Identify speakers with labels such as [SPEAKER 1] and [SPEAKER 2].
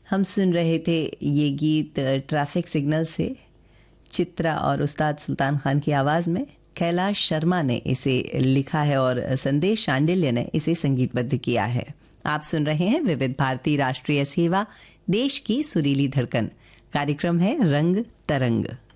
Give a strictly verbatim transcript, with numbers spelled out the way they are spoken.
[SPEAKER 1] हम सुन रहे थे ये गीत ट्रैफिक सिग्नल से, चित्रा और उस्ताद सुल्तान खान की आवाज़ में। कैलाश शर्मा ने इसे लिखा है और संदेश शांडिल्य ने इसे संगीतबद्ध किया है। आप सुन रहे हैं विविध भारती राष्ट्रीय सेवा, देश की सुरीली धड़कन। कार्यक्रम है रंग तरंग।